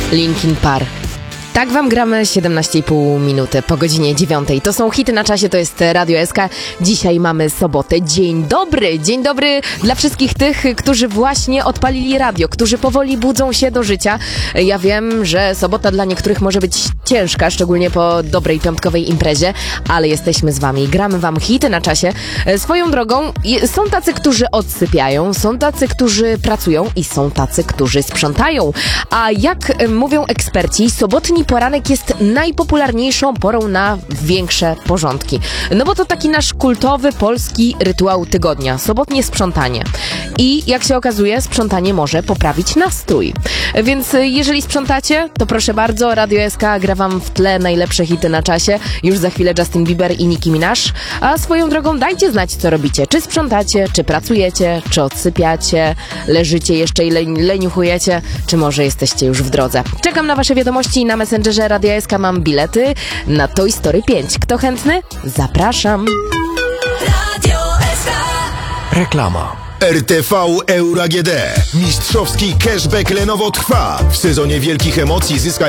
Linkin Park. Tak wam gramy 17,5 minuty po godzinie 9. To są hity na czasie, to jest Radio SK. Dzisiaj mamy sobotę. Dzień dobry dla wszystkich tych, którzy właśnie odpalili radio, którzy powoli budzą się do życia. Ja wiem, że sobota dla niektórych może być ciężka, szczególnie po dobrej piątkowej imprezie, ale jesteśmy z wami, gramy wam hity na czasie. Swoją drogą, są tacy, którzy odsypiają, są tacy, którzy pracują i są tacy, którzy sprzątają. A jak mówią eksperci, sobotni poranek jest najpopularniejszą porą na większe porządki. No bo to taki nasz kultowy polski rytuał tygodnia. Sobotnie sprzątanie. I jak się okazuje, sprzątanie może poprawić nastrój. Więc jeżeli sprzątacie, to proszę bardzo, Radio SK gra wam w tle najlepsze hity na czasie. Już za chwilę Justin Bieber i Nicki Minaj. A swoją drogą dajcie znać, co robicie. Czy sprzątacie, czy pracujecie, czy odsypiacie, leżycie jeszcze i leniuchujecie, czy może jesteście już w drodze. Czekam na wasze wiadomości na Messengerze Radio SK. Mam bilety na Toy Story 5. Kto chętny? Zapraszam. Radio SK. Reklama. RTV Euro AGD. Mistrzowski cashback Lenovo trwa. W sezonie wielkich emocji zyskaj